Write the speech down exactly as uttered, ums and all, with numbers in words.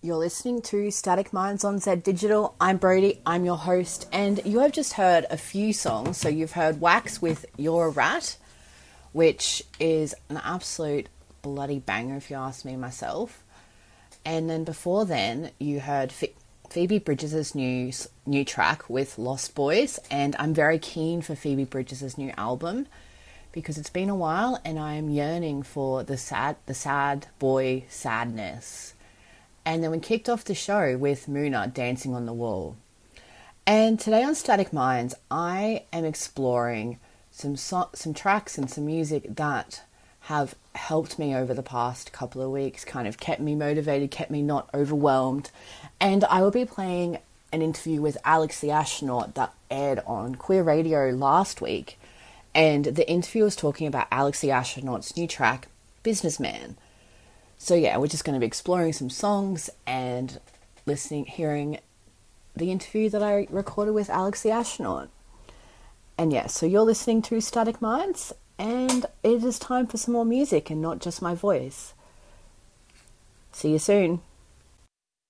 You're listening to Static Minds on Z Digital. I'm Brodie, I'm your host, and you have just heard a few songs. So you've heard Wax with You're a Rat, which is an absolute bloody banger if you ask me myself. And then before then, you heard Phoebe Bridgers' new, new track with Lost Boys, and I'm very keen for Phoebe Bridgers' new album because it's been a while and I am yearning for the sad, the sad boy sadness. And then we kicked off the show with Muna Dancing on the Wall. And today on Static Minds, I am exploring some so- some tracks and some music that have helped me over the past couple of weeks, kind of kept me motivated, kept me not overwhelmed. And I will be playing an interview with Alex the Astronaut that aired on Queer Radio last week. And the interview was talking about Alex the Astronaut's new track, Businessman. So yeah, we're just going to be exploring some songs and listening, hearing the interview that I recorded with Alex the Astronaut. And yeah, so you're listening to Static Minds, and it is time for some more music and not just my voice. See you soon.